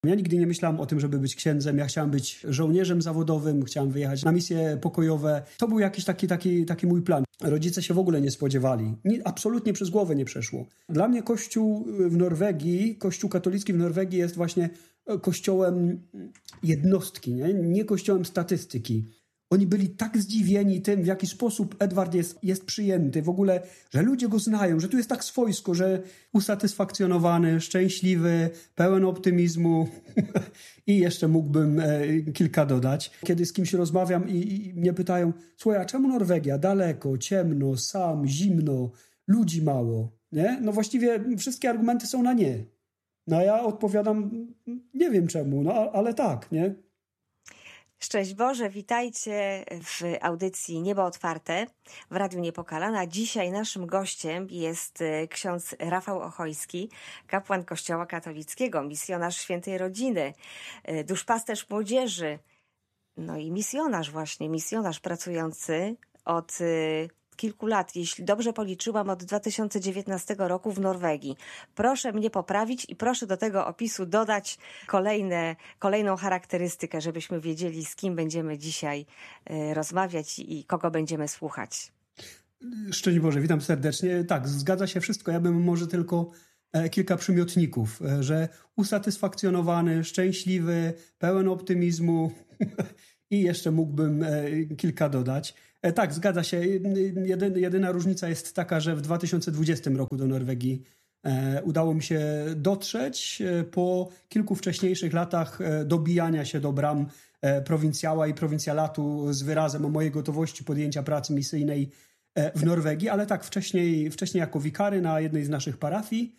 Ja nigdy nie myślałem o tym, żeby być księdzem. Ja chciałem być żołnierzem zawodowym, chciałem wyjechać na misje pokojowe. To był jakiś taki mój plan. Rodzice się w ogóle nie spodziewali. Absolutnie przez głowę nie przeszło. Dla mnie kościół w Norwegii, kościół katolicki w Norwegii jest właśnie kościołem jednostki, nie kościołem statystyki. Oni byli tak zdziwieni tym, w jaki sposób Edward jest przyjęty, w ogóle, że ludzie go znają, że tu jest tak swojsko, że usatysfakcjonowany, szczęśliwy, pełen optymizmu i jeszcze mógłbym kilka dodać. Kiedy z kimś rozmawiam i mnie pytają, słuchaj, a czemu Norwegia? Daleko, ciemno, sam, zimno, ludzi mało, nie? No właściwie wszystkie argumenty są na nie. No a ja odpowiadam, nie wiem czemu, no ale tak, nie? Szczęść Boże, witajcie w audycji Niebo Otwarte w Radiu Niepokalana. Dzisiaj naszym gościem jest ksiądz Rafał Ochojski, kapłan Kościoła katolickiego, misjonarz Świętej Rodziny, duszpasterz młodzieży, no i misjonarz pracujący od kilku lat, jeśli dobrze policzyłam, od 2019 roku w Norwegii. Proszę mnie poprawić i proszę do tego opisu dodać kolejną charakterystykę, żebyśmy wiedzieli, z kim będziemy dzisiaj rozmawiać i kogo będziemy słuchać. Szczęść Boże, witam serdecznie. Tak, zgadza się wszystko. Ja bym może tylko kilka przymiotników, że usatysfakcjonowany, szczęśliwy, pełen optymizmu i jeszcze mógłbym kilka dodać. Tak, zgadza się. Jedyna różnica jest taka, że w 2020 roku do Norwegii udało mi się dotrzeć po kilku wcześniejszych latach dobijania się do bram prowincjała i prowincjalatu z wyrazem o mojej gotowości podjęcia pracy misyjnej w Norwegii, ale tak, wcześniej jako wikary na jednej z naszych parafii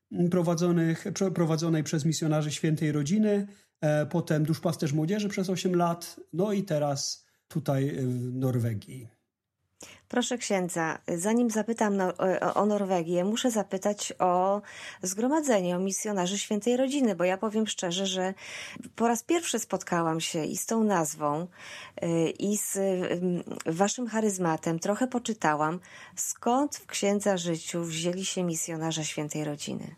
prowadzonej przez misjonarzy Świętej Rodziny, potem duszpasterz młodzieży przez 8 lat, no i teraz tutaj w Norwegii. Proszę księdza, zanim zapytam o Norwegię, muszę zapytać o zgromadzenie, o misjonarzy Świętej Rodziny, bo ja powiem szczerze, że po raz pierwszy spotkałam się i z tą nazwą, i z waszym charyzmatem, trochę poczytałam, skąd w księdza życiu wzięli się misjonarze Świętej Rodziny.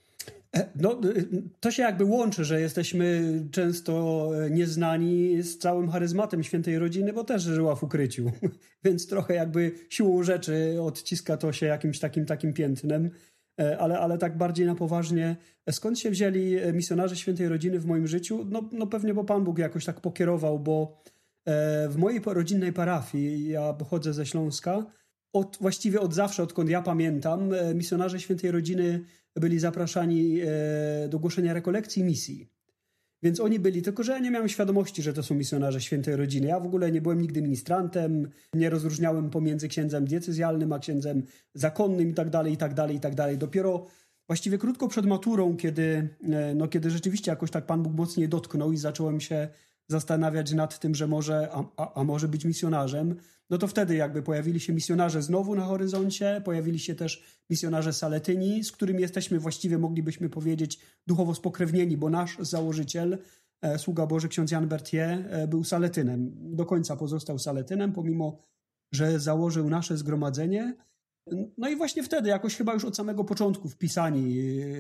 No, to się jakby łączy, że jesteśmy często nieznani z całym charyzmatem Świętej Rodziny, bo też żyła w ukryciu, więc trochę jakby siłą rzeczy odciska to się jakimś takim piętnem, ale tak bardziej na poważnie. Skąd się wzięli misjonarze Świętej Rodziny w moim życiu? No pewnie, bo Pan Bóg jakoś tak pokierował, bo w mojej rodzinnej parafii, ja pochodzę ze Śląska, właściwie od zawsze, odkąd ja pamiętam, misjonarze Świętej Rodziny byli zapraszani do głoszenia rekolekcji misji. Więc oni byli, tylko że ja nie miałem świadomości, że to są misjonarze Świętej Rodziny. Ja w ogóle nie byłem nigdy ministrantem, nie rozróżniałem pomiędzy księdzem diecezjalnym a księdzem zakonnym i tak dalej. Dopiero właściwie krótko przed maturą, kiedy rzeczywiście jakoś tak Pan Bóg mocniej dotknął i zacząłem się zastanawiać nad tym, że może być misjonarzem, no to wtedy jakby pojawili się misjonarze znowu na horyzoncie, pojawili się też misjonarze Saletyni, z którymi jesteśmy właściwie, moglibyśmy powiedzieć, duchowo spokrewnieni, bo nasz założyciel, sługa Boży ksiądz Jan Berthier, był Saletynem. Do końca pozostał Saletynem, pomimo że założył nasze zgromadzenie. No i właśnie wtedy, jakoś chyba już od samego początku wpisani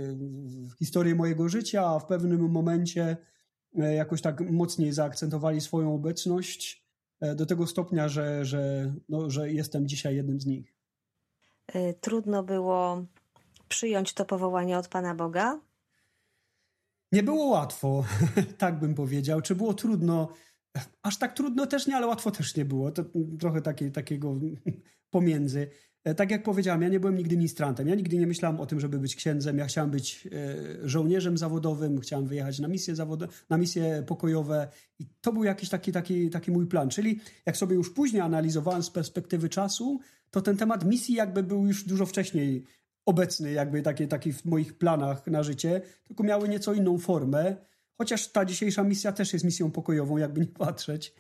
w historię mojego życia, a w pewnym momencie jakoś tak mocniej zaakcentowali swoją obecność do tego stopnia, że jestem dzisiaj jednym z nich. Trudno było przyjąć to powołanie od Pana Boga? Nie było łatwo, tak bym powiedział. Czy było trudno? Aż tak trudno też nie, ale łatwo też nie było. To trochę takiego pomiędzy. Tak jak powiedziałem, ja nie byłem nigdy ministrantem. Ja nigdy nie myślałem o tym, żeby być księdzem. Ja chciałem być żołnierzem zawodowym, chciałem wyjechać na misje pokojowe i to był jakiś taki mój plan. Czyli jak sobie już później analizowałem z perspektywy czasu, to ten temat misji jakby był już dużo wcześniej obecny, jakby taki w moich planach na życie, tylko miały nieco inną formę. Chociaż ta dzisiejsza misja też jest misją pokojową, jakby nie patrzeć.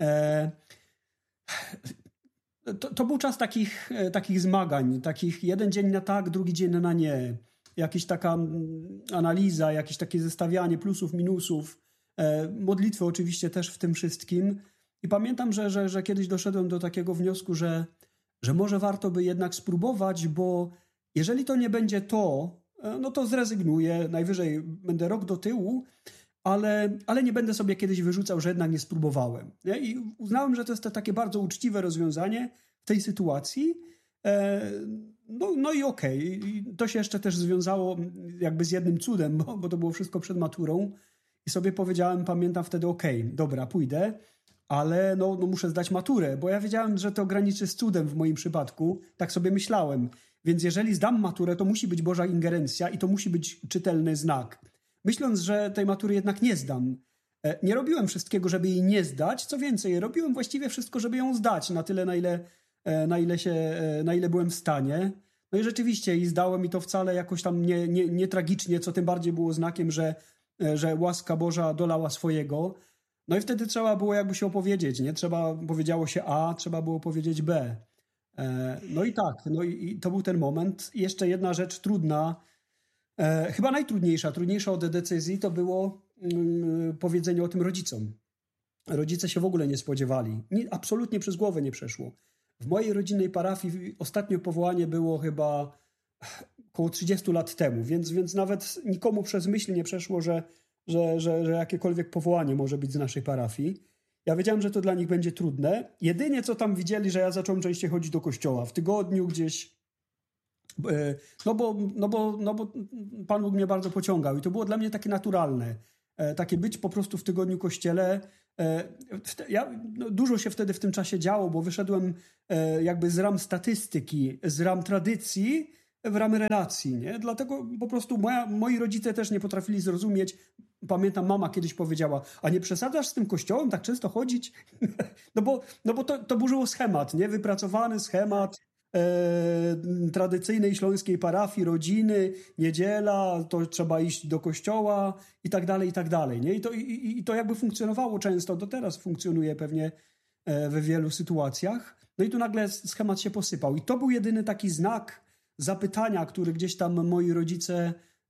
To był czas takich zmagań, takich jeden dzień na tak, drugi dzień na nie. Jakaś taka analiza, jakieś takie zestawianie plusów, minusów. Modlitwy oczywiście też w tym wszystkim. I pamiętam, że kiedyś doszedłem do takiego wniosku, że może warto by jednak spróbować, bo jeżeli to nie będzie to, no to zrezygnuję, najwyżej będę rok do tyłu, ale nie będę sobie kiedyś wyrzucał, że jednak nie spróbowałem. Nie? I uznałem, że to jest to takie bardzo uczciwe rozwiązanie w tej sytuacji. No i okej. To się jeszcze też związało jakby z jednym cudem, bo to było wszystko przed maturą i sobie powiedziałem, pamiętam wtedy, dobra, pójdę, ale no muszę zdać maturę, bo ja wiedziałem, że to graniczy z cudem w moim przypadku, tak sobie myślałem. Więc jeżeli zdam maturę, to musi być Boża ingerencja i to musi być czytelny znak. Myśląc, że tej matury jednak nie zdam. Nie robiłem wszystkiego, żeby jej nie zdać. Co więcej, robiłem właściwie wszystko, żeby ją zdać na tyle, na ile byłem w stanie. No i rzeczywiście i zdałem i to wcale jakoś tam nie tragicznie, co tym bardziej było znakiem, że łaska Boża dolała swojego. No i wtedy trzeba było jakby się opowiedzieć, nie? Powiedziało się A, trzeba było powiedzieć B. No i tak, no i to był ten moment. I jeszcze jedna rzecz trudna, chyba trudniejsza od decyzji, to było powiedzenie o tym rodzicom. Rodzice się w ogóle nie spodziewali. Absolutnie przez głowę nie przeszło. W mojej rodzinnej parafii ostatnie powołanie było chyba około 30 lat temu, więc nawet nikomu przez myśl nie przeszło, że jakiekolwiek powołanie może być z naszej parafii. Ja wiedziałem, że to dla nich będzie trudne. Jedynie co tam widzieli, że ja zacząłem częściej chodzić do kościoła. W tygodniu gdzieś. No bo Pan Bóg mnie bardzo pociągał i to było dla mnie takie naturalne. Takie być po prostu w tygodniu kościele. Dużo się wtedy w tym czasie działo, bo wyszedłem jakby z ram statystyki, z ram tradycji w ramy relacji, nie? Dlatego po prostu moi rodzice też nie potrafili zrozumieć. Pamiętam, mama kiedyś powiedziała, a nie przesadzasz z tym kościołem tak często chodzić? no bo to burzyło schemat, nie? Wypracowany schemat tradycyjnej śląskiej parafii, rodziny, niedziela, to trzeba iść do kościoła i tak dalej, nie? I to jakby funkcjonowało często, do teraz funkcjonuje pewnie we wielu sytuacjach. No i tu nagle schemat się posypał. I to był jedyny taki znak zapytania, który gdzieś tam moi rodzice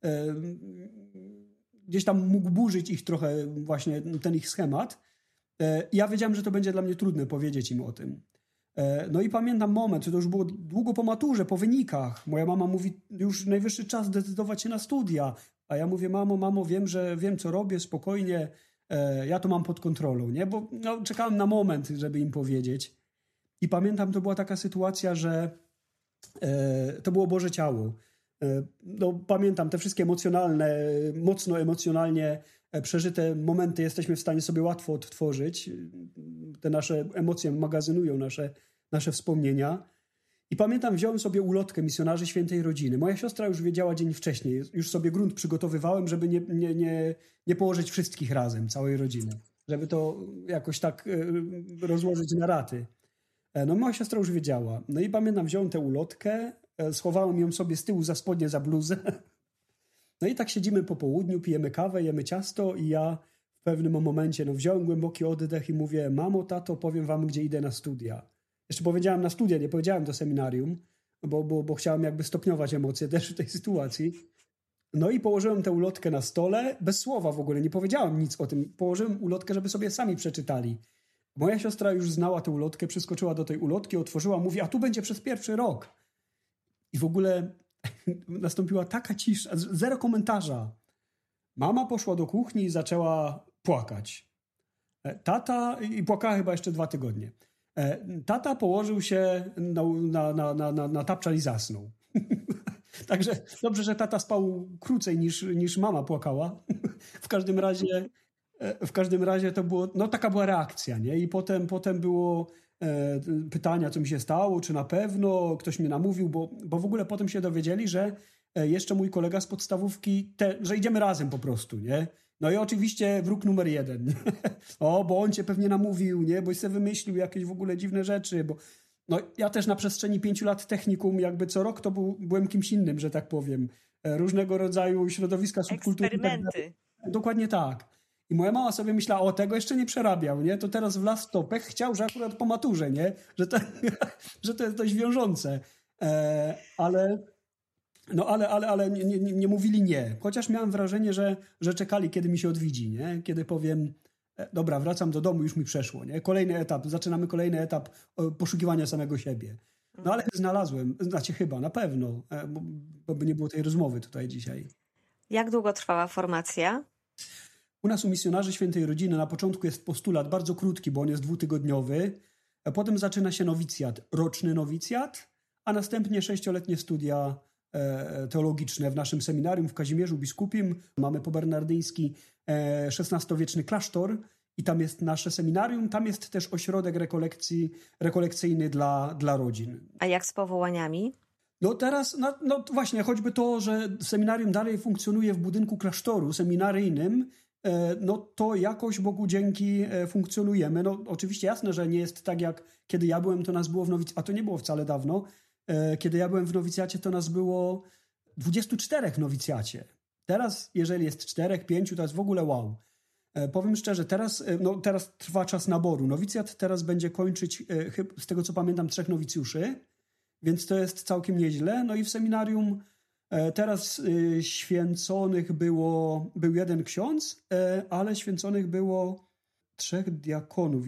gdzieś tam mógł burzyć ich trochę właśnie ten ich schemat. Ja wiedziałem, że to będzie dla mnie trudne powiedzieć im o tym. No i pamiętam moment, to już było długo po maturze, po wynikach. Moja mama mówi, już najwyższy czas zdecydować się na studia. A ja mówię, mamo, wiem co robię, spokojnie, ja to mam pod kontrolą, nie? Bo czekałem na moment, żeby im powiedzieć. I pamiętam, to była taka sytuacja, że to było Boże ciało. Pamiętam te wszystkie emocjonalne, mocno emocjonalnie przeżyte momenty jesteśmy w stanie sobie łatwo odtworzyć. Te nasze emocje magazynują nasze wspomnienia. I pamiętam, wziąłem sobie ulotkę misjonarzy świętej rodziny. Moja siostra już wiedziała dzień wcześniej. Już sobie grunt przygotowywałem, żeby nie położyć wszystkich razem, całej rodziny. Żeby to jakoś tak rozłożyć na raty. No moja siostra już wiedziała. No i pamiętam, wziąłem tę ulotkę, schowałem ją sobie z tyłu za spodnie, za bluzę. No i tak siedzimy po południu, pijemy kawę, jemy ciasto i ja w pewnym momencie wziąłem głęboki oddech i mówię, mamo, tato, powiem wam, gdzie idę na studia. Jeszcze powiedziałem na studia, nie powiedziałem do seminarium, bo chciałem jakby stopniować emocje też w tej sytuacji. No i położyłem tę ulotkę na stole, bez słowa w ogóle, nie powiedziałem nic o tym. Położyłem ulotkę, żeby sobie sami przeczytali. Moja siostra już znała tę ulotkę, przyskoczyła do tej ulotki, otworzyła, mówi, a tu będzie przez pierwszy rok. I w ogóle nastąpiła taka cisza, zero komentarza. Mama poszła do kuchni i zaczęła płakać. Tata, i płakała chyba jeszcze 2 tygodnie. Tata położył się na tapczan i zasnął. Także dobrze, że tata spał krócej niż mama płakała. W każdym razie to było, taka była reakcja, nie? I potem było pytania, co mi się stało, czy na pewno ktoś mnie namówił, bo w ogóle potem się dowiedzieli, że jeszcze mój kolega z podstawówki, że idziemy razem po prostu, nie? No i oczywiście wróg numer 1. Bo on cię pewnie namówił, nie? Boś sobie wymyślił jakieś w ogóle dziwne rzeczy, bo ja też na przestrzeni 5 lat technikum, jakby co rok to byłem kimś innym, że tak powiem. Różnego rodzaju środowiska, subkultury. Eksperymenty. Dokładnie tak. I moja mama sobie myślała, tego jeszcze nie przerabiał, nie? To teraz wlazł w topech, chciał, że akurat po maturze, nie? Że to jest dość wiążące. Ale nie mówili nie. Chociaż miałem wrażenie, że czekali, kiedy mi się odwiedzi, nie? Kiedy powiem, dobra, wracam do domu, już mi przeszło, nie? Zaczynamy kolejny etap poszukiwania samego siebie. Ale znalazłem, chyba, na pewno, bo by nie było tej rozmowy tutaj dzisiaj. Jak długo trwała formacja? U nas u misjonarzy Świętej Rodziny na początku jest postulat bardzo krótki, bo on jest 2-tygodniowy. Potem zaczyna się nowicjat, roczny nowicjat, a następnie 6-letnie studia teologiczne w naszym seminarium w Kazimierzu Biskupim. Mamy pobernardyński XVI-wieczny klasztor i tam jest nasze seminarium. Tam jest też ośrodek rekolekcyjny dla rodzin. A jak z powołaniami? No teraz, no właśnie, choćby to, że seminarium dalej funkcjonuje w budynku klasztoru seminaryjnym, no to jakoś Bogu dzięki funkcjonujemy. No oczywiście jasne, że nie jest tak jak kiedy ja byłem, to nas było w nowicjacie, a to nie było wcale dawno. Kiedy ja byłem w nowicjacie, to nas było 24 w nowicjacie. Teraz, jeżeli jest 4, 5, to jest w ogóle wow. Powiem szczerze, teraz trwa czas naboru. Nowicjat teraz będzie kończyć, z tego co pamiętam, 3 nowicjuszy, więc to jest całkiem nieźle. No i w seminarium teraz święconych był 1 ksiądz, ale święconych było 3 diakonów,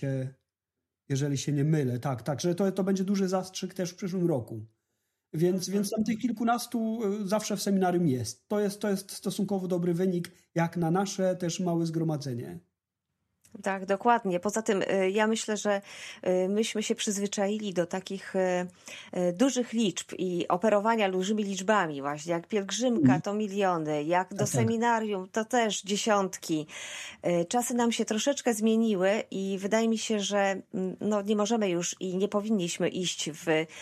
jeżeli się nie mylę. Tak, także to będzie duży zastrzyk też w przyszłym roku. Więc tam tych kilkunastu zawsze w seminarium jest. To jest stosunkowo dobry wynik, jak na nasze też małe zgromadzenie. Tak, dokładnie. Poza tym ja myślę, że myśmy się przyzwyczaili do takich dużych liczb i operowania dużymi liczbami właśnie. Jak pielgrzymka to miliony, jak do seminarium to też dziesiątki. Czasy nam się troszeczkę zmieniły i wydaje mi się, że nie możemy już i nie powinniśmy iść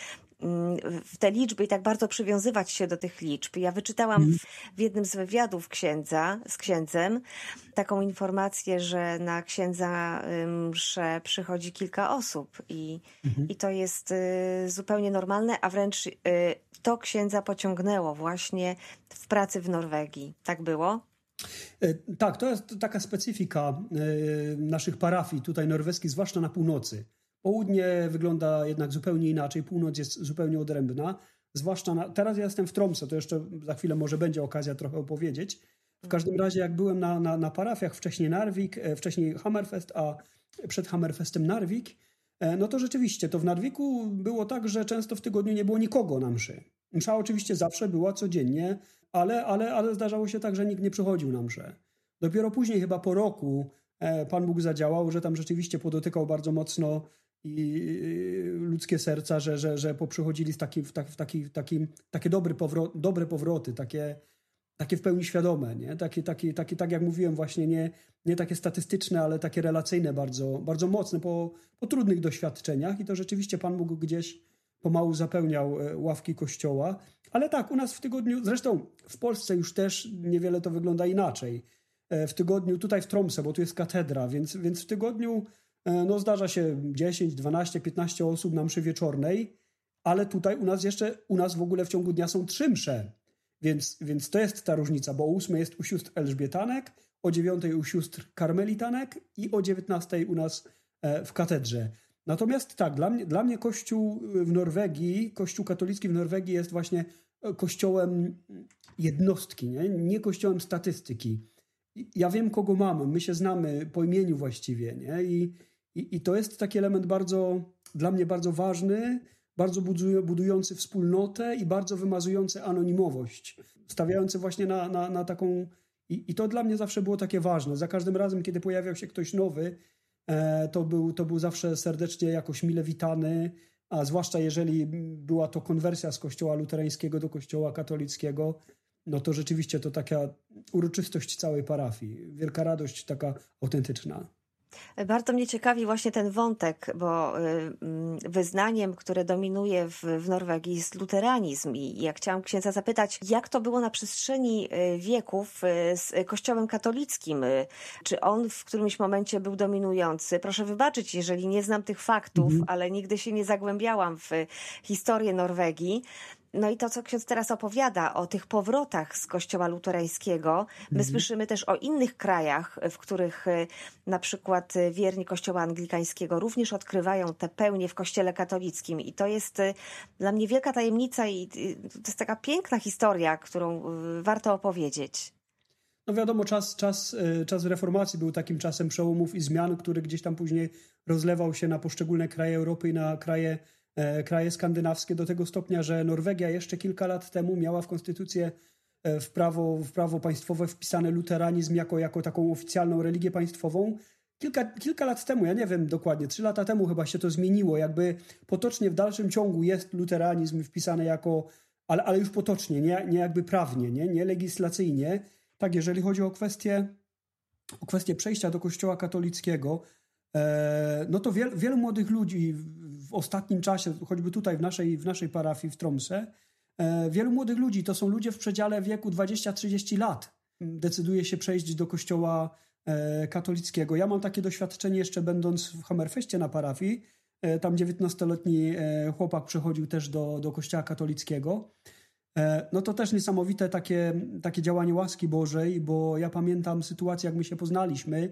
w te liczby i tak bardzo przywiązywać się do tych liczb. Ja wyczytałam w jednym z wywiadów z księdzem taką informację, że na księdza mszę przychodzi kilka osób i to jest zupełnie normalne, a wręcz to księdza pociągnęło właśnie w pracy w Norwegii. Tak było? Tak, to jest taka specyfika naszych parafii tutaj norweskich, zwłaszcza na północy. Południe wygląda jednak zupełnie inaczej, północ jest zupełnie odrębna, zwłaszcza teraz ja jestem w Tromsø, to jeszcze za chwilę może będzie okazja trochę opowiedzieć. W każdym razie jak byłem na parafiach, wcześniej Narvik, wcześniej Hammerfest, a przed Hammerfestem Narvik, no to rzeczywiście to w Narviku było tak, że często w tygodniu nie było nikogo na mszy. Msza oczywiście zawsze była codziennie, ale zdarzało się tak, że nikt nie przychodził na mszę. Dopiero później chyba po roku Pan Bóg zadziałał, że tam rzeczywiście podotykał bardzo mocno i ludzkie serca, że poprzychodzili takie dobre powroty, takie w pełni świadome, nie? Takie, tak jak mówiłem właśnie, nie takie statystyczne, ale takie relacyjne, bardzo, bardzo mocne po trudnych doświadczeniach i to rzeczywiście Pan Bóg gdzieś pomału zapełniał ławki kościoła. Ale tak, u nas w tygodniu, zresztą w Polsce już też niewiele to wygląda inaczej. W tygodniu, tutaj w Tromsø, bo tu jest katedra, więc w tygodniu zdarza się 10, 12, 15 osób na mszy wieczornej, ale tutaj u nas w ogóle w ciągu dnia są 3 msze. Więc to jest ta różnica, bo o 8 jest u sióstr Elżbietanek, o 9 u sióstr Karmelitanek i o 19 u nas w katedrze. Natomiast tak, dla mnie Kościół w Norwegii, Kościół katolicki w Norwegii jest właśnie kościołem jednostki, nie kościołem statystyki. Ja wiem, kogo mam, my się znamy po imieniu właściwie, nie? I to jest taki element dla mnie bardzo ważny, bardzo budujący wspólnotę i bardzo wymazujący anonimowość, stawiający właśnie na taką... I to dla mnie zawsze było takie ważne. Za każdym razem, kiedy pojawiał się ktoś nowy, to był zawsze serdecznie jakoś mile witany, a zwłaszcza jeżeli była to konwersja z kościoła luterańskiego do kościoła katolickiego, no to rzeczywiście to taka uroczystość całej parafii. Wielka radość taka autentyczna. Bardzo mnie ciekawi właśnie ten wątek, bo wyznaniem, które dominuje w Norwegii jest luteranizm i ja chciałam księdza zapytać, jak to było na przestrzeni wieków z kościołem katolickim? Czy on w którymś momencie był dominujący? Proszę wybaczyć, jeżeli nie znam tych faktów, ale nigdy się nie zagłębiałam w historię Norwegii. No i to, co ksiądz teraz opowiada o tych powrotach z kościoła luterańskiego, my słyszymy też o innych krajach, w których na przykład wierni kościoła anglikańskiego również odkrywają te pełnie w kościele katolickim. I to jest dla mnie wielka tajemnica i to jest taka piękna historia, którą warto opowiedzieć. No wiadomo, czas reformacji był takim czasem przełomów i zmian, który gdzieś tam później rozlewał się na poszczególne kraje Europy i na kraje skandynawskie do tego stopnia, że Norwegia jeszcze kilka lat temu miała w konstytucję w prawo państwowe wpisany luteranizm jako taką oficjalną religię państwową. Kilka lat temu, ja nie wiem dokładnie, 3 lata temu chyba się to zmieniło. Jakby potocznie w dalszym ciągu jest luteranizm wpisany jako, ale już potocznie, nie jakby prawnie, nie legislacyjnie. Tak, jeżeli chodzi o kwestię przejścia do Kościoła katolickiego, no to wielu młodych ludzi w ostatnim czasie, choćby tutaj w naszej parafii w Tromsø, wielu młodych ludzi, to są ludzie w przedziale wieku 20-30 lat, decyduje się przejść do Kościoła katolickiego. Ja mam takie doświadczenie jeszcze będąc w Hammerfestie na parafii. Tam 19-letni chłopak przychodził też do Kościoła katolickiego. No to też niesamowite takie działanie łaski Bożej, bo ja pamiętam sytuację, jak my się poznaliśmy.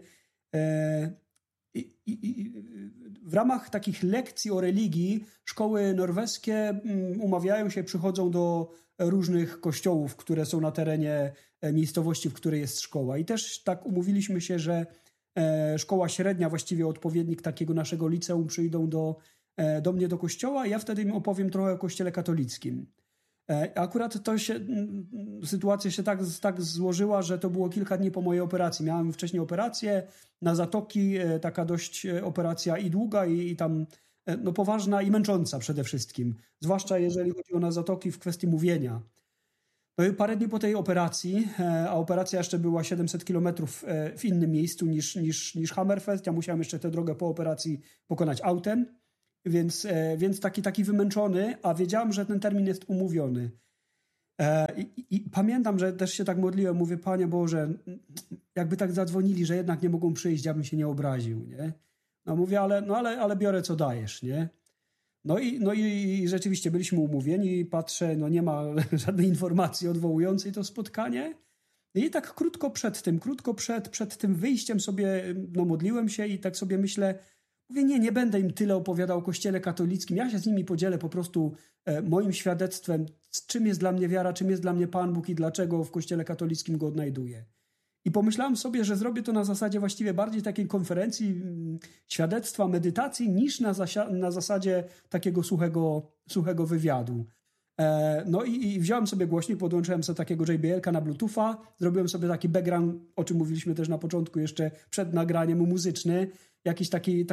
W ramach takich lekcji o religii szkoły norweskie umawiają się, przychodzą do różnych kościołów, które są na terenie miejscowości, w której jest szkoła. I też tak umówiliśmy się, że szkoła średnia, właściwie odpowiednik takiego naszego liceum, przyjdą do mnie do kościoła i ja wtedy im opowiem trochę o kościele katolickim. Akurat sytuacja się tak złożyła, że to było kilka dni po mojej operacji. Miałem wcześniej operację na zatoki, taka dość operacja i długa i tam no poważna i męcząca przede wszystkim. Zwłaszcza jeżeli chodzi o na zatoki w kwestii mówienia. No i parę dni po tej operacji, a operacja jeszcze była 700 kilometrów w innym miejscu niż Hammerfest. Ja musiałem jeszcze tę drogę po operacji pokonać autem. Więc taki wymęczony, a wiedziałem, że ten termin jest umówiony. I pamiętam, że też się tak modliłem, mówię, Panie Boże, jakby tak zadzwonili, że jednak nie mogą przyjść, ja bym się nie obraził, nie? No mówię, ale biorę co dajesz, nie? No i rzeczywiście byliśmy umówieni, patrzę, no nie ma żadnej informacji odwołującej to spotkanie. I tak krótko przed tym wyjściem sobie no modliłem się i tak sobie myślę, mówię, nie będę im tyle opowiadał o Kościele katolickim. Ja się z nimi podzielę po prostu moim świadectwem, czym jest dla mnie wiara, czym jest dla mnie Pan Bóg i dlaczego w Kościele katolickim go odnajduję. I pomyślałem sobie, że zrobię to na zasadzie właściwie bardziej takiej konferencji, świadectwa, medytacji, niż na zasadzie takiego suchego wywiadu. No i wziąłem sobie głośnik, podłączyłem sobie takiego JBL-ka na Bluetootha, zrobiłem sobie taki background, o czym mówiliśmy też na początku, jeszcze przed nagraniem muzyczny, jakiś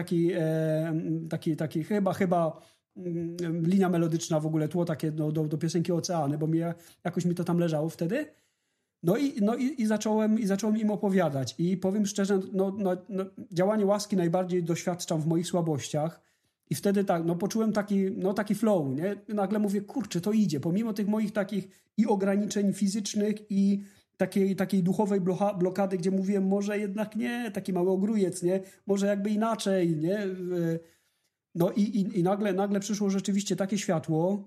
taki chyba linia melodyczna w ogóle, tło takie do piosenki Oceany, bo jakoś mi to tam leżało wtedy. I zacząłem im opowiadać. I powiem szczerze, działanie łaski najbardziej doświadczam w moich słabościach. I wtedy poczułem taki flow, nie? Nagle mówię, kurczę, to idzie. Pomimo tych moich takich i ograniczeń fizycznych i takiej duchowej blokady, gdzie mówiłem, może jednak nie, taki mały ogrójec, nie? Może jakby inaczej, nie? No i nagle przyszło rzeczywiście takie światło.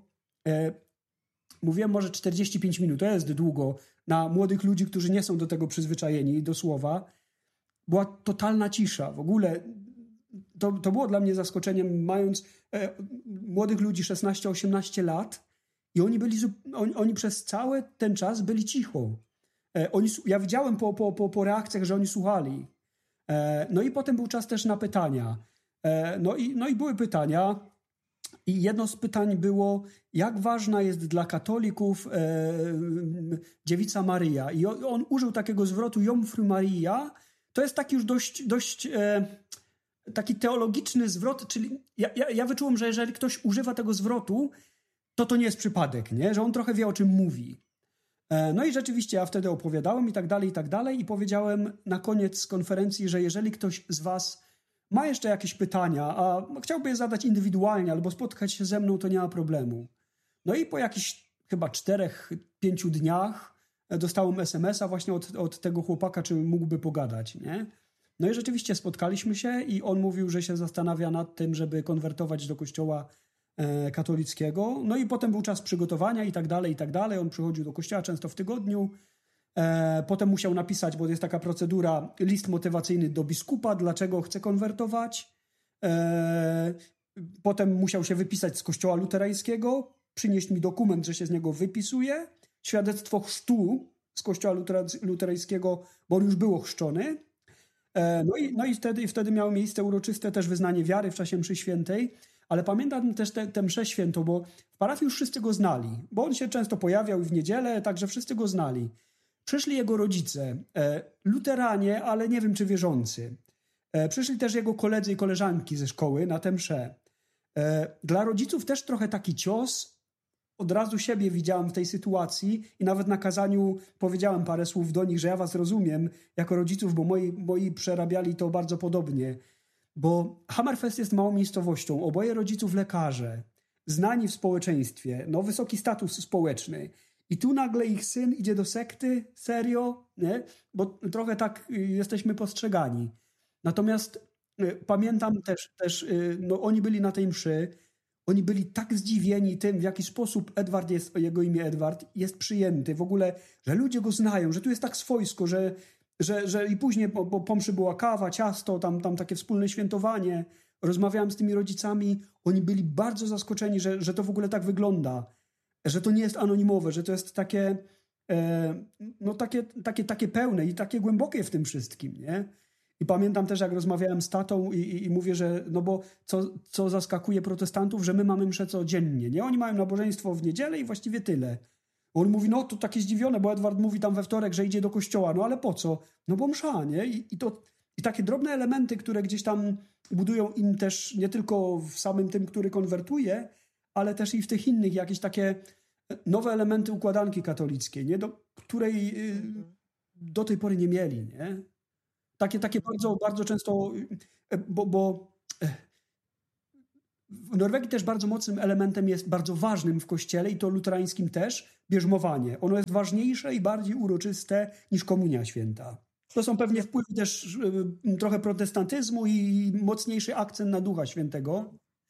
Mówiłem może 45 minut, to jest długo, na młodych ludzi, którzy nie są do tego przyzwyczajeni, do słowa. Była totalna cisza. W ogóle to było dla mnie zaskoczeniem, mając młodych ludzi 16-18 lat i oni przez cały ten czas byli cicho. Ja widziałem po reakcjach, że oni słuchali. No i potem był czas też na pytania. No i były pytania. I jedno z pytań było, jak ważna jest dla katolików dziewica Maryja. I on użył takiego zwrotu Jomfru Maria. To jest taki już dość taki teologiczny zwrot, czyli ja wyczułem, że jeżeli ktoś używa tego zwrotu, to nie jest przypadek, nie? Że on trochę wie, o czym mówi. No i rzeczywiście ja wtedy opowiadałem i tak dalej i powiedziałem na koniec konferencji, że jeżeli ktoś z was ma jeszcze jakieś pytania, a chciałby je zadać indywidualnie albo spotkać się ze mną, to nie ma problemu. No i po jakichś chyba 4-5 dniach dostałem SMS-a właśnie od tego chłopaka, czy mógłby pogadać, nie? No i rzeczywiście spotkaliśmy się i on mówił, że się zastanawia nad tym, żeby konwertować do kościoła katolickiego. No i potem był czas przygotowania i tak dalej. On przychodził do kościoła często w tygodniu. Potem musiał napisać, bo jest taka procedura, list motywacyjny do biskupa, dlaczego chce konwertować. Potem musiał się wypisać z kościoła luterańskiego, przynieść mi dokument, że się z niego wypisuje, świadectwo chrztu z kościoła luterańskiego, bo on już był ochrzczony. No i wtedy miało miejsce uroczyste też wyznanie wiary w czasie mszy świętej. ale pamiętam też tę mszę świętą, bo w parafii już wszyscy go znali, bo on się często pojawiał w niedzielę, także wszyscy go znali. Przyszli jego rodzice, luteranie, ale nie wiem czy wierzący. Przyszli też jego koledzy i koleżanki ze szkoły na tę mszę. Dla rodziców też trochę taki cios. Od razu siebie widziałem w tej sytuacji i nawet na kazaniu powiedziałem parę słów do nich, że ja was rozumiem jako rodziców, bo moi przerabiali to bardzo podobnie. Bo Hammerfest jest małą miejscowością, oboje rodziców lekarze, znani w społeczeństwie, no wysoki status społeczny. I tu nagle ich syn idzie do sekty? Serio? Nie? Bo trochę tak jesteśmy postrzegani. Natomiast pamiętam też no oni byli na tej mszy, oni byli tak zdziwieni tym, w jaki sposób Edward jest, jego imię Edward, jest przyjęty. W ogóle, że ludzie go znają, że tu jest tak swojsko, że i później po mszy była kawa, ciasto, tam takie wspólne świętowanie. Rozmawiałem z tymi rodzicami, oni byli bardzo zaskoczeni, że to w ogóle tak wygląda, że to nie jest anonimowe, że to jest takie, no takie pełne i takie głębokie w tym wszystkim, nie? I pamiętam też, jak rozmawiałem z tatą i mówię, że no bo co zaskakuje protestantów, że my mamy mszę codziennie, nie? Oni mają nabożeństwo w niedzielę i właściwie tyle. On mówi, no to takie zdziwione, bo Edward mówi tam we wtorek, że idzie do kościoła, no ale po co? No bo msza, nie? I takie drobne elementy, które gdzieś tam budują im też nie tylko w samym tym, który konwertuje, ale też i w tych innych jakieś takie nowe elementy układanki katolickiej, nie? Do której do tej pory nie mieli, nie? Takie bardzo, bardzo często, bo w Norwegii też bardzo mocnym elementem jest, bardzo ważnym w kościele i to luterańskim też, bierzmowanie. Ono jest ważniejsze i bardziej uroczyste niż Komunia Święta. To są pewnie wpływy też trochę protestantyzmu i mocniejszy akcent na Ducha Świętego.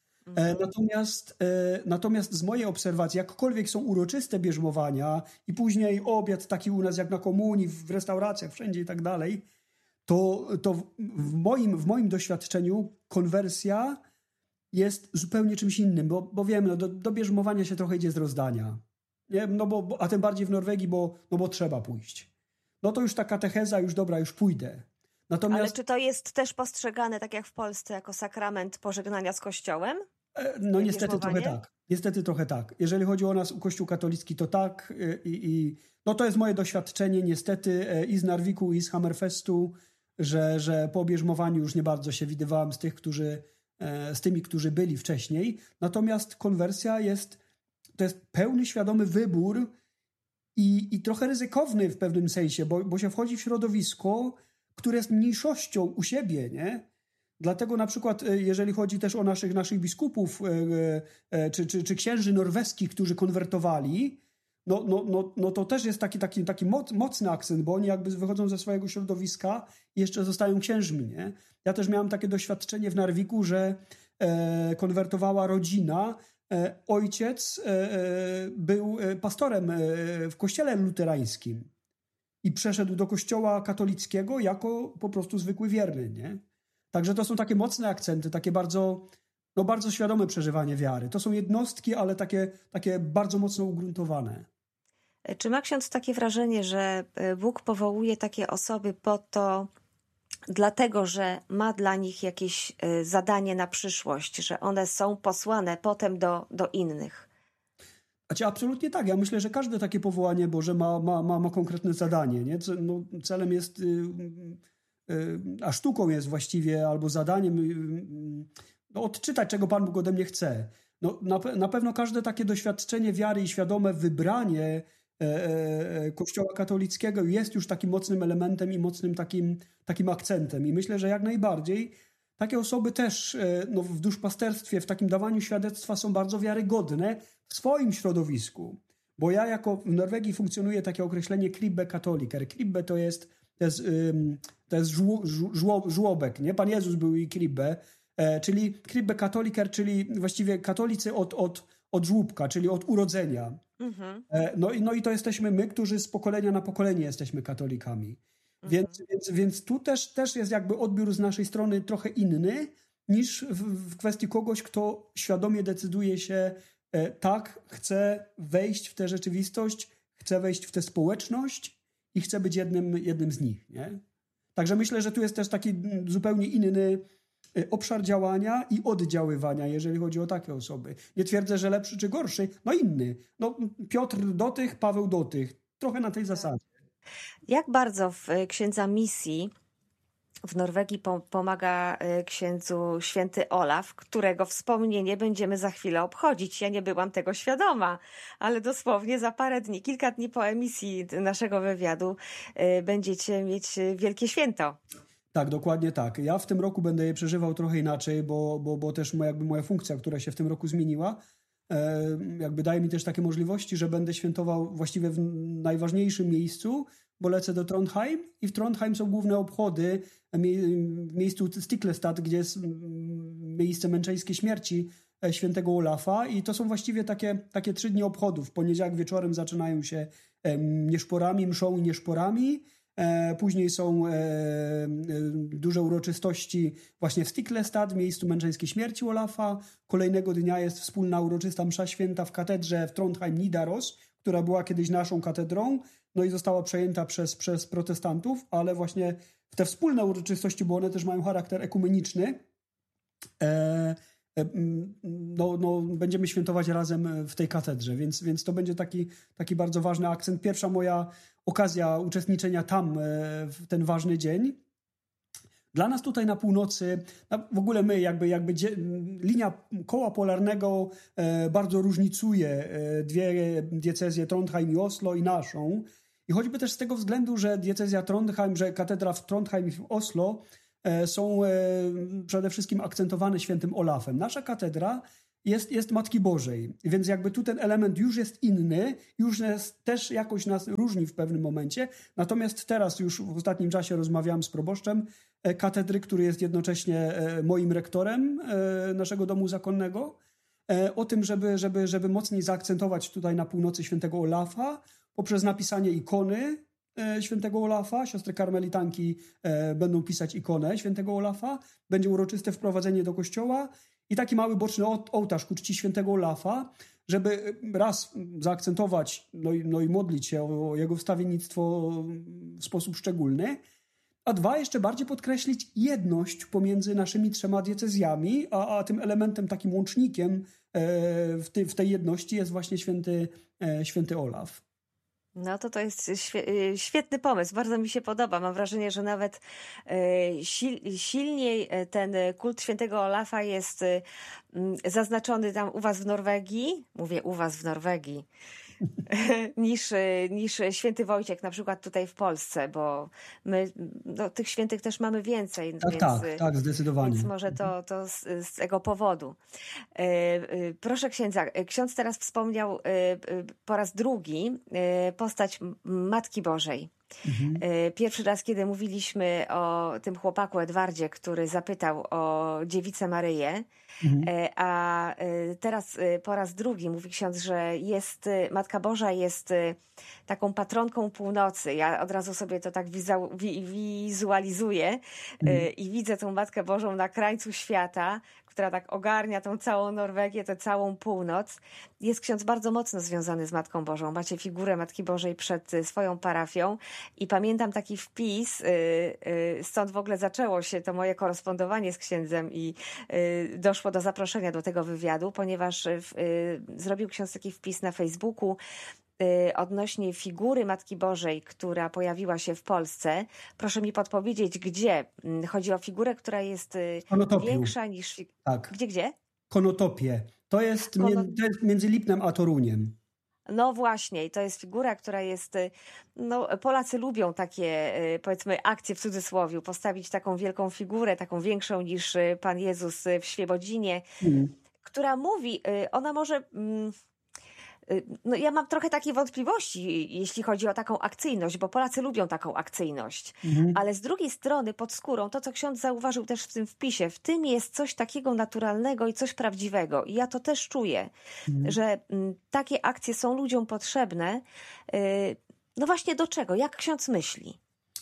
Natomiast z mojej obserwacji, jakkolwiek są uroczyste bierzmowania i później obiad taki u nas jak na komunii, w restauracjach, wszędzie i tak dalej, to w moim doświadczeniu konwersja jest zupełnie czymś innym, bo wiemy, no do bierzmowania się trochę idzie z rozdania. Nie? No a tym bardziej w Norwegii, bo trzeba pójść. No to już ta katecheza, już dobra, już pójdę. Natomiast, ale czy to jest też postrzegane, tak jak w Polsce, jako sakrament pożegnania z Kościołem? No niestety trochę tak. Niestety trochę tak. Jeżeli chodzi o nas, o Kościół katolicki, to tak. No to jest moje doświadczenie niestety i z Narviku, i z Hammerfestu, że po bierzmowaniu już nie bardzo się widywałem z tymi, którzy byli wcześniej. Natomiast konwersja to jest pełny, świadomy wybór i trochę ryzykowny w pewnym sensie, bo się wchodzi w środowisko, które jest mniejszością u siebie, nie? Dlatego na przykład, jeżeli chodzi też o naszych biskupów czy księży norweskich, którzy konwertowali, no to też jest taki mocny akcent, bo oni jakby wychodzą ze swojego środowiska i jeszcze zostają księżmi, nie? Ja też miałem takie doświadczenie w Narviku, że konwertowała rodzina. Ojciec był pastorem w kościele luterańskim i przeszedł do kościoła katolickiego jako po prostu zwykły wierny, nie? Także to są takie mocne akcenty, takie bardzo świadome przeżywanie wiary. To są jednostki, ale takie bardzo mocno ugruntowane. Czy ma ksiądz takie wrażenie, że Bóg powołuje takie osoby po to, dlatego, że ma dla nich jakieś zadanie na przyszłość, że one są posłane potem do innych? Absolutnie tak. Ja myślę, że każde takie powołanie Boże ma konkretne zadanie. Nie? Celem jest, a sztuką jest właściwie, albo zadaniem odczytać, czego Pan Bóg ode mnie chce. Na pewno każde takie doświadczenie wiary i świadome wybranie Kościoła katolickiego jest już takim mocnym elementem i mocnym takim akcentem. I myślę, że jak najbardziej takie osoby też w duszpasterstwie, w takim dawaniu świadectwa są bardzo wiarygodne w swoim środowisku. Bo ja w Norwegii funkcjonuje takie określenie kribbe katoliker. Kribbe to jest żłobek, nie? Pan Jezus był i kribbe, czyli kribbe katoliker, czyli właściwie katolicy od żłóbka, czyli od urodzenia. Mhm. No i to jesteśmy my, którzy z pokolenia na pokolenie jesteśmy katolikami. Więc tu też jest jakby odbiór z naszej strony trochę inny niż w kwestii kogoś, kto świadomie decyduje się tak, chce wejść w tę rzeczywistość, chce wejść w tę społeczność i chce być jednym z nich. Nie? Także myślę, że tu jest też taki zupełnie obszar działania i oddziaływania, jeżeli chodzi o takie osoby. Nie twierdzę, że lepszy czy gorszy, no inny. No, Piotr do tych, Paweł do tych. Trochę na tej zasadzie. Jak bardzo w księdza misji w Norwegii pomaga księdzu święty Olaf, którego wspomnienie będziemy za chwilę obchodzić. Ja nie byłam tego świadoma, ale dosłownie za parę dni, kilka dni po emisji naszego wywiadu będziecie mieć wielkie święto. Tak, dokładnie tak. Ja w tym roku będę je przeżywał trochę inaczej, bo też moja funkcja, która się w tym roku zmieniła, jakby daje mi też takie możliwości, że będę świętował właściwie w najważniejszym miejscu, bo lecę do Trondheim i w Trondheim są główne obchody w miejscu Stiklestad, gdzie jest miejsce męczeńskiej śmierci świętego Olafa i to są właściwie takie 3 dni obchodów. W poniedziałek wieczorem zaczynają się nieszporami, mszą i nieszporami. Później są duże uroczystości właśnie w Stiklestad, w miejscu męczeńskiej śmierci Olafa. Kolejnego dnia jest wspólna uroczysta msza święta w katedrze w Trondheim Nidaros, która była kiedyś naszą katedrą, no i została przejęta przez protestantów, ale właśnie w te wspólne uroczystości, bo one też mają charakter ekumeniczny, będziemy świętować razem w tej katedrze, więc to będzie taki bardzo ważny akcent. Pierwsza moja okazja uczestniczenia tam w ten ważny dzień. Dla nas tutaj na północy, w ogóle my linia koła polarnego bardzo różnicuje 2 diecezje, Trondheim i Oslo i naszą. I choćby też z tego względu, że diecezja Trondheim, że katedra w Trondheim i w Oslo są przede wszystkim akcentowane świętym Olafem. Nasza katedra jest Matki Bożej, więc jakby tu ten element już jest inny, już też jakoś nas różni w pewnym momencie. Natomiast teraz już w ostatnim czasie rozmawiałem z proboszczem katedry, który jest jednocześnie moim rektorem naszego domu zakonnego, o tym, żeby mocniej zaakcentować tutaj na północy świętego Olafa poprzez napisanie ikony świętego Olafa. Siostry karmelitanki będą pisać ikonę świętego Olafa. Będzie uroczyste wprowadzenie do kościoła i taki mały boczny ołtarz ku czci świętego Olafa, żeby raz zaakcentować, no i modlić się o jego wstawiennictwo w sposób szczególny, a 2 jeszcze bardziej podkreślić jedność pomiędzy naszymi 3 diecezjami, a tym elementem, takim łącznikiem w tej jedności jest właśnie święty Olaf. No to jest świetny pomysł, bardzo mi się podoba. Mam wrażenie, że nawet silniej ten kult świętego Olafa jest zaznaczony tam u was w Norwegii, mówię u was w Norwegii, niż święty Wojciech na przykład tutaj w Polsce, bo my tych świętych też mamy więcej. Tak, zdecydowanie. Więc może to z tego powodu. Proszę księdza, ksiądz teraz wspomniał po raz drugi postać Matki Bożej. Pierwszy raz, kiedy mówiliśmy o tym chłopaku Edwardzie, który zapytał o dziewicę Maryję, a teraz po raz drugi mówi ksiądz, że Matka Boża jest taką patronką północy. Ja od razu sobie to tak wizualizuję i widzę tą Matkę Bożą na krańcu świata, która tak ogarnia tą całą Norwegię, tę całą północ. Jest ksiądz bardzo mocno związany z Matką Bożą. Macie figurę Matki Bożej przed swoją parafią i pamiętam taki wpis, stąd w ogóle zaczęło się to moje korespondowanie z księdzem i doszło do zaproszenia do tego wywiadu, ponieważ zrobił ksiądz taki wpis na Facebooku odnośnie figury Matki Bożej, która pojawiła się w Polsce. Proszę mi podpowiedzieć, gdzie? Chodzi o figurę, która jest większa niż... Tak. Gdzie? Konotopie. To jest między Lipnem a Toruniem. No właśnie, i to jest figura, która jest, Polacy lubią takie, powiedzmy, akcje w cudzysłowie, postawić taką wielką figurę, taką większą niż Pan Jezus w Świebodzinie, która mówi, ona może... ja mam trochę takiej wątpliwości, jeśli chodzi o taką akcyjność, bo Polacy lubią taką akcyjność. Ale z drugiej strony pod skórą, to co ksiądz zauważył też w tym wpisie, w tym jest coś takiego naturalnego i coś prawdziwego. I ja to też czuję, że takie akcje są ludziom potrzebne. No właśnie do czego? Jak ksiądz myśli?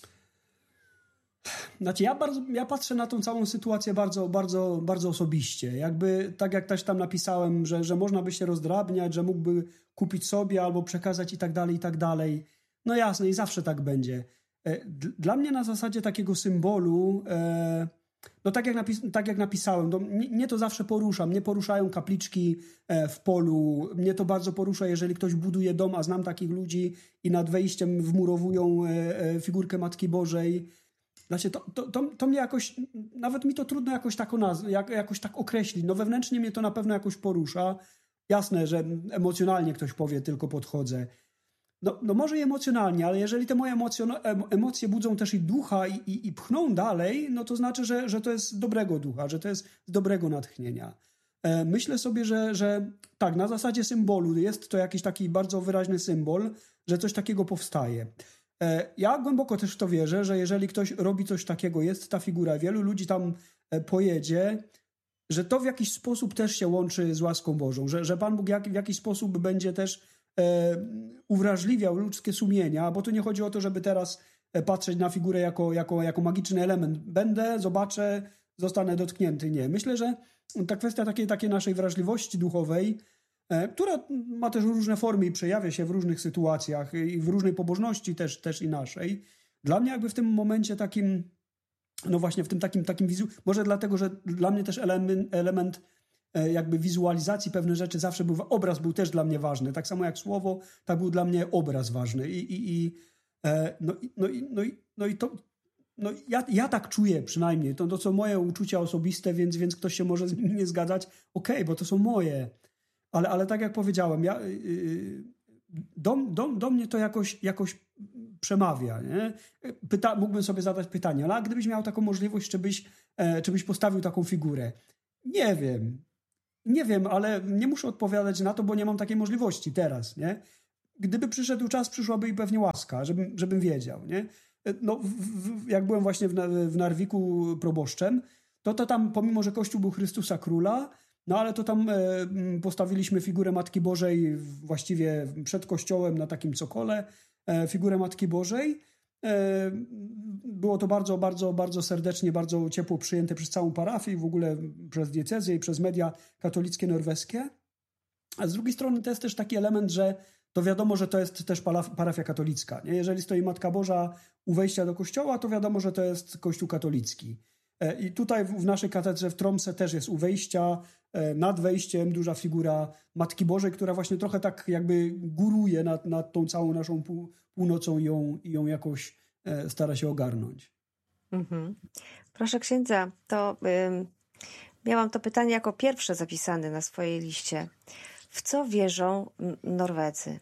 Znaczy ja patrzę na tą całą sytuację bardzo, bardzo, bardzo osobiście. Jakby tak jak też tam napisałem, że można by się rozdrabniać, że mógłby kupić sobie albo przekazać i tak dalej, i tak dalej. No jasne i zawsze tak będzie. Dla mnie na zasadzie takiego symbolu No tak jak napisałem, mnie to zawsze porusza. Mnie poruszają kapliczki w polu. Mnie to bardzo porusza, jeżeli ktoś buduje dom, a znam takich ludzi i nad wejściem wmurowują figurkę Matki Bożej. Znaczy, to mnie jakoś, nawet mi to trudno jakoś tak określić. No wewnętrznie mnie to na pewno jakoś porusza. Jasne, że emocjonalnie ktoś powie, tylko podchodzę. No może i emocjonalnie, ale jeżeli te moje emocje budzą też i ducha i pchną dalej, no to znaczy, że to jest z dobrego ducha, że to jest z dobrego natchnienia. Myślę sobie, że tak, na zasadzie symbolu jest to jakiś taki bardzo wyraźny symbol, że coś takiego powstaje. Ja głęboko też w to wierzę, że jeżeli ktoś robi coś takiego, jest ta figura, wielu ludzi tam pojedzie, że to w jakiś sposób też się łączy z łaską Bożą, że Pan Bóg w jakiś sposób będzie też uwrażliwiał ludzkie sumienia, bo tu nie chodzi o to, żeby teraz patrzeć na figurę jako magiczny element. Będę, zobaczę, zostanę dotknięty. Nie. Myślę, że ta kwestia takiej naszej wrażliwości duchowej, która ma też różne formy i przejawia się w różnych sytuacjach i w różnej pobożności też i naszej. Dla mnie jakby w tym momencie takim, no właśnie w tym takim może dlatego, że dla mnie też element jakby wizualizacji pewnych rzeczy zawsze obraz był też dla mnie ważny. Tak samo jak słowo, tak był dla mnie obraz ważny. Ja tak czuję przynajmniej. To są moje uczucia osobiste, więc ktoś się może z nimi nie zgadzać. Okej, bo to są moje. Ale tak jak powiedziałem, do mnie to jakoś przemawia. Nie? Mógłbym sobie zadać pytanie, ale gdybyś miał taką możliwość, czy byś postawił taką figurę? Nie wiem, ale nie muszę odpowiadać na to, bo nie mam takiej możliwości teraz, nie? Gdyby przyszedł czas, przyszłaby i pewnie łaska, żebym wiedział, nie? No, jak byłem właśnie w Narwiku proboszczem, to tam, pomimo że Kościół był Chrystusa Króla, no ale to tam postawiliśmy figurę Matki Bożej właściwie przed kościołem na takim cokole, figurę Matki Bożej. Było to bardzo, bardzo, bardzo serdecznie, bardzo ciepło przyjęte przez całą parafię i w ogóle przez diecezję i przez media katolickie norweskie. A z drugiej strony to jest też taki element, że to wiadomo, że to jest też parafia katolicka. Nie? Jeżeli stoi Matka Boża u wejścia do kościoła, to wiadomo, że to jest kościół katolicki. I tutaj w naszej katedrze w Tromsø też jest u wejścia, nad wejściem duża figura Matki Bożej, która właśnie trochę tak jakby góruje nad tą całą naszą północą i ją jakoś stara się ogarnąć. Mhm. Proszę księdza, to miałam to pytanie jako pierwsze zapisane na swojej liście. W co wierzą Norwedzy?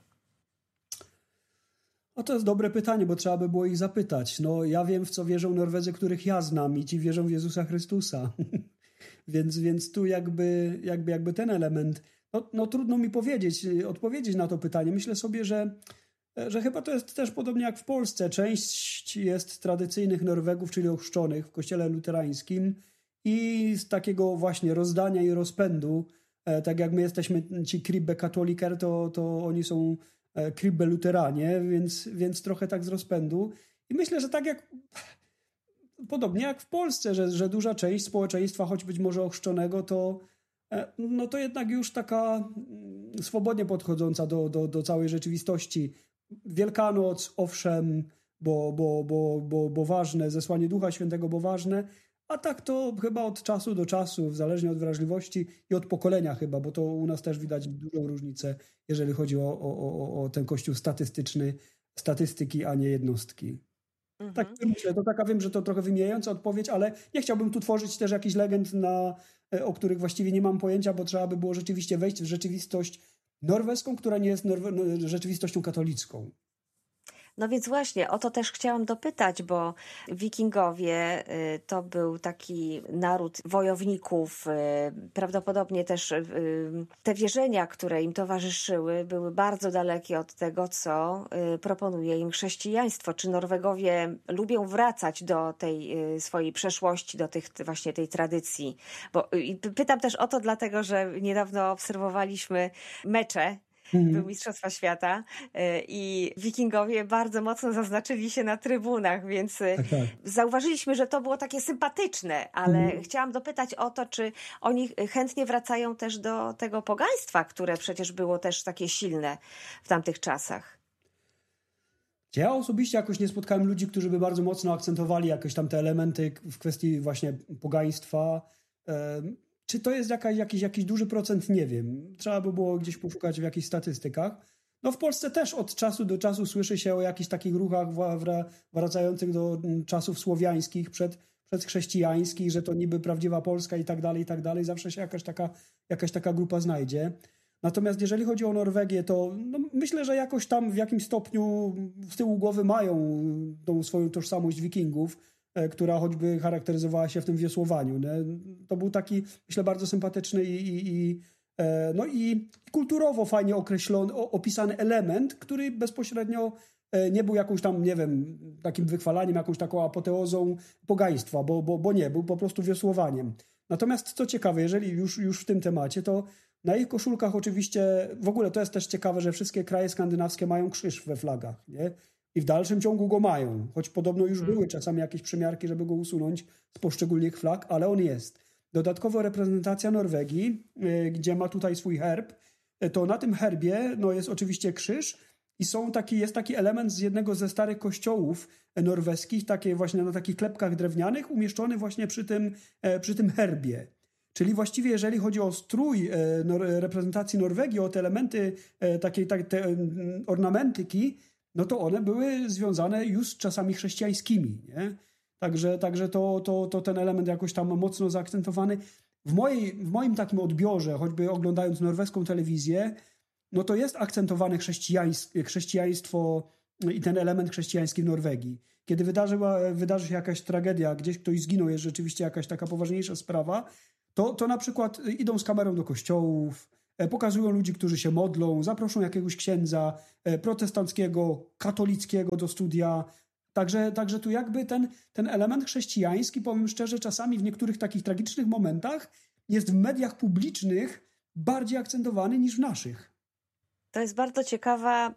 No to jest dobre pytanie, bo trzeba by było ich zapytać. No ja wiem, w co wierzą Norwedzy, których ja znam i ci wierzą w Jezusa Chrystusa. Więc tu jakby ten element, no trudno mi odpowiedzieć na to pytanie. Myślę sobie, że chyba to jest też podobnie jak w Polsce. Część jest tradycyjnych Norwegów, czyli ochrzczonych w kościele luterańskim i z takiego właśnie rozdania i rozpędu, tak jak my jesteśmy ci Kribbe Katoliker, to oni są Kribbe Luteranie, więc trochę tak z rozpędu. I myślę, że tak jak podobnie jak w Polsce, że duża część społeczeństwa, choć być może ochrzczonego, to jednak już taka swobodnie podchodząca do całej rzeczywistości. Wielkanoc, owszem, bo ważne, zesłanie Ducha Świętego, bo ważne, a tak to chyba od czasu do czasu, zależnie od wrażliwości i od pokolenia chyba, bo to u nas też widać dużą różnicę, jeżeli chodzi o ten kościół statystyczny, statystyki, a nie jednostki. Tak myślę, to taka, wiem, że to trochę wymijająca odpowiedź, ale nie chciałbym tu tworzyć też jakichś legend, o których właściwie nie mam pojęcia, bo trzeba by było rzeczywiście wejść w rzeczywistość norweską, która nie jest rzeczywistością katolicką. No więc właśnie, o to też chciałam dopytać, bo Wikingowie to był taki naród wojowników, prawdopodobnie też te wierzenia, które im towarzyszyły, były bardzo dalekie od tego, co proponuje im chrześcijaństwo. Czy Norwegowie lubią wracać do tej swojej przeszłości, do właśnie tej tradycji? Bo pytam też o to dlatego, że niedawno obserwowaliśmy mecze, był Mistrzostwa Świata i Wikingowie bardzo mocno zaznaczyli się na trybunach, więc tak. Zauważyliśmy, że to było takie sympatyczne, ale chciałam dopytać o to, czy oni chętnie wracają też do tego pogaństwa, które przecież było też takie silne w tamtych czasach. Ja osobiście jakoś nie spotkałem ludzi, którzy by bardzo mocno akcentowali jakieś tam te elementy w kwestii właśnie pogaństwa. Czy to jest jakiś duży procent? Nie wiem. Trzeba by było gdzieś poszukać w jakichś statystykach. No w Polsce też od czasu do czasu słyszy się o jakichś takich ruchach wracających do czasów słowiańskich, przedchrześcijańskich, że to niby prawdziwa Polska i tak dalej, i tak dalej. Zawsze się jakaś taka grupa znajdzie. Natomiast jeżeli chodzi o Norwegię, to no myślę, że jakoś tam w jakimś stopniu z tyłu głowy mają tą swoją tożsamość wikingów, która choćby charakteryzowała się w tym wiosłowaniu. Nie? To był taki, myślę, bardzo sympatyczny i kulturowo fajnie określony, opisany element, który bezpośrednio nie był jakąś tam, nie wiem, takim wychwalaniem, jakąś taką apoteozą pogaństwa, bo nie, był po prostu wiosłowaniem. Natomiast co ciekawe, jeżeli już w tym temacie, to na ich koszulkach oczywiście, w ogóle to jest też ciekawe, że wszystkie kraje skandynawskie mają krzyż we flagach, nie? I w dalszym ciągu go mają, choć podobno już były czasami jakieś przymiarki, żeby go usunąć z poszczególnych flag, ale on jest. Dodatkowo reprezentacja Norwegii, gdzie ma tutaj swój herb, to na tym herbie no jest oczywiście krzyż i jest taki element z jednego ze starych kościołów norweskich, takie właśnie na takich klepkach drewnianych, umieszczony właśnie przy tym herbie. Czyli właściwie jeżeli chodzi o strój reprezentacji Norwegii, o te elementy, te ornamentyki, no to one były związane już z czasami chrześcijańskimi. Nie? Także to ten element jakoś tam mocno zaakcentowany. W moim takim odbiorze, choćby oglądając norweską telewizję, no to jest akcentowane chrześcijaństwo i ten element chrześcijański w Norwegii. Kiedy wydarzy się jakaś tragedia, gdzieś ktoś zginął, jest rzeczywiście jakaś taka poważniejsza sprawa, to na przykład idą z kamerą do kościołów, pokazują ludzi, którzy się modlą, zaproszą jakiegoś księdza protestanckiego, katolickiego do studia. Także tu jakby ten element chrześcijański, powiem szczerze, czasami w niektórych takich tragicznych momentach jest w mediach publicznych bardziej akcentowany niż w naszych. To jest bardzo ciekawa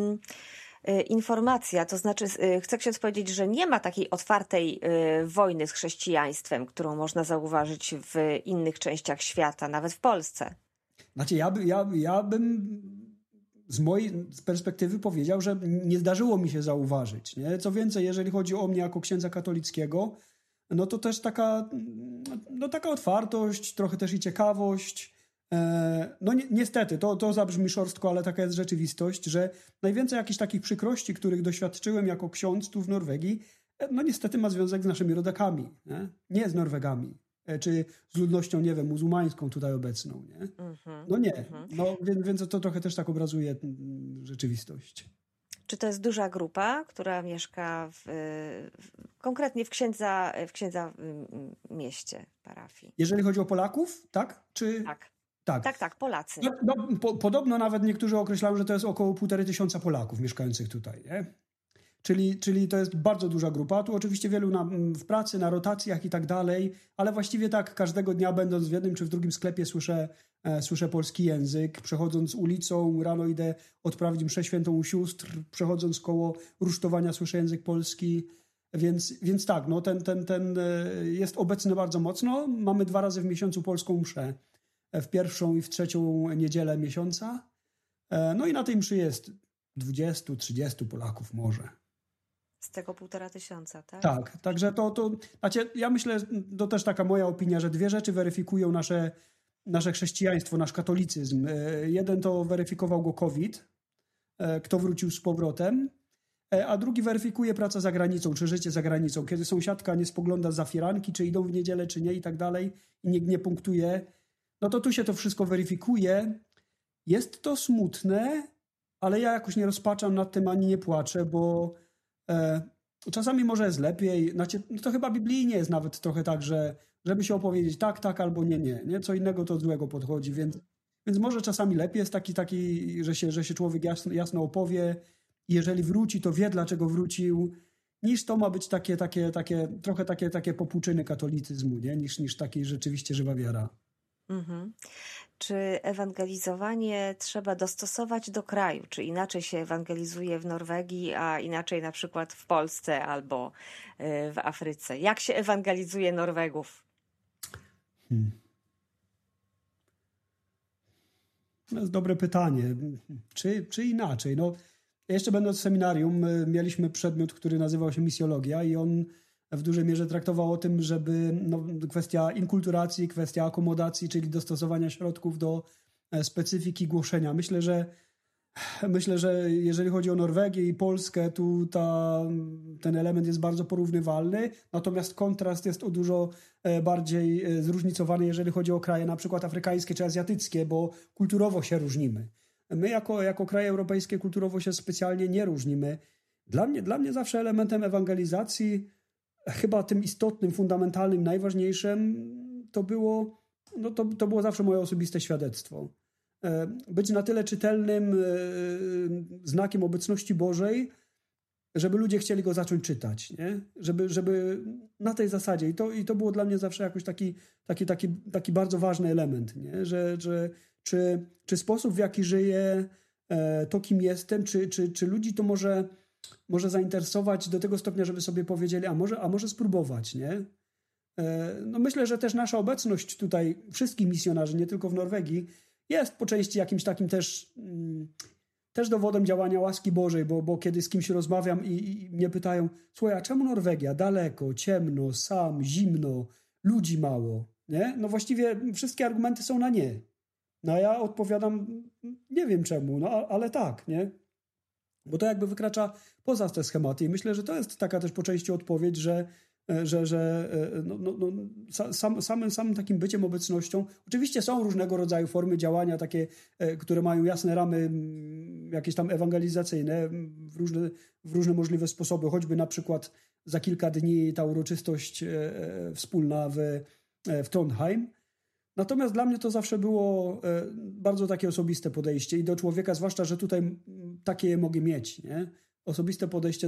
informacja. To znaczy, chcę ksiądz powiedzieć, że nie ma takiej otwartej wojny z chrześcijaństwem, którą można zauważyć w innych częściach świata, nawet w Polsce. Znaczy, ja bym z mojej perspektywy powiedział, że nie zdarzyło mi się zauważyć. Nie? Co więcej, jeżeli chodzi o mnie jako księdza katolickiego, no to też taka otwartość, trochę też i ciekawość. No niestety, to zabrzmi szorstko, ale taka jest rzeczywistość, że najwięcej jakichś takich przykrości, których doświadczyłem jako ksiądz tu w Norwegii, no niestety ma związek z naszymi rodakami, nie z Norwegami. Czy z ludnością, nie wiem, muzułmańską tutaj obecną, nie? No nie. No, więc to trochę też tak obrazuje rzeczywistość. Czy to jest duża grupa, która mieszka konkretnie w księdza mieście, parafii? Jeżeli chodzi o Polaków, tak? Tak, Polacy. Podobno nawet niektórzy określają, że to jest około 1500 Polaków mieszkających tutaj, nie? Czyli to jest bardzo duża grupa. Tu oczywiście wielu w pracy, na rotacjach i tak dalej, ale właściwie tak każdego dnia będąc w jednym czy w drugim sklepie słyszę polski język. Przechodząc ulicą, rano idę odprawić mszę świętą u sióstr, przechodząc koło rusztowania słyszę język polski. Więc tak, no ten jest obecny bardzo mocno. Mamy 2 razy w miesiącu polską mszę. W pierwszą i w trzecią niedzielę miesiąca. No i na tej mszy jest 20-30 Polaków może. Z tego 1500, tak? Tak, także znaczy ja myślę, to też taka moja opinia, że 2 rzeczy weryfikują nasze chrześcijaństwo, nasz katolicyzm. Jeden to weryfikował go COVID, kto wrócił z powrotem, a drugi weryfikuje praca za granicą, czy życie za granicą. Kiedy sąsiadka nie spogląda za firanki, czy idą w niedzielę, czy nie i tak dalej i nikt nie punktuje, no to tu się to wszystko weryfikuje. Jest to smutne, ale ja jakoś nie rozpaczam nad tym, ani nie płaczę, bo czasami może jest lepiej. Znaczy, to chyba biblijnie jest nawet trochę tak, że żeby się opowiedzieć tak albo nie. Co innego to od złego podchodzi, więc może czasami lepiej jest taki że się człowiek jasno opowie i jeżeli wróci, to wie, dlaczego wrócił, niż to ma być trochę takie popłuczyny katolicyzmu, nie? Niż takiej rzeczywiście żywa wiara. Czy ewangelizowanie trzeba dostosować do kraju? Czy inaczej się ewangelizuje w Norwegii, a inaczej na przykład w Polsce albo w Afryce? Jak się ewangelizuje Norwegów? To jest dobre pytanie. Czy inaczej? No, Jeszcze będąc w seminarium, mieliśmy przedmiot, który nazywał się misjologia i on w dużej mierze traktował o tym, żeby kwestia inkulturacji, kwestia akomodacji, czyli dostosowania środków do specyfiki głoszenia. Myślę, że jeżeli chodzi o Norwegię i Polskę, tu ten element jest bardzo porównywalny, natomiast kontrast jest o dużo bardziej zróżnicowany, jeżeli chodzi o kraje na przykład afrykańskie czy azjatyckie, bo kulturowo się różnimy. My jako kraje europejskie kulturowo się specjalnie nie różnimy. Dla mnie zawsze elementem ewangelizacji, chyba tym istotnym, fundamentalnym, najważniejszym, to było zawsze moje osobiste świadectwo. Być na tyle czytelnym znakiem obecności Bożej, żeby ludzie chcieli go zacząć czytać, nie? Żeby na tej zasadzie. I to było dla mnie zawsze jakoś taki bardzo ważny element, nie? Że czy sposób, w jaki żyję, to kim jestem, czy ludzi to może zainteresować do tego stopnia, żeby sobie powiedzieli, a może spróbować, nie? No myślę, że też nasza obecność tutaj, wszystkich misjonarzy, nie tylko w Norwegii, jest po części jakimś takim też dowodem działania łaski Bożej, bo kiedy z kimś rozmawiam i mnie pytają, słuchaj, a czemu Norwegia? Daleko, ciemno, sam, zimno, ludzi mało, nie? No właściwie wszystkie argumenty są na nie. No a ja odpowiadam, nie wiem czemu, no ale tak, nie? Bo to jakby wykracza poza te schematy i myślę, że to jest taka też po części odpowiedź, że samym takim byciem, obecnością. Oczywiście są różnego rodzaju formy działania, takie, które mają jasne ramy, jakieś tam ewangelizacyjne, w różne możliwe sposoby, choćby na przykład za kilka dni ta uroczystość wspólna w Trondheim. Natomiast dla mnie to zawsze było bardzo takie osobiste podejście i do człowieka, zwłaszcza, że tutaj takie mogę mieć, nie? Osobiste podejście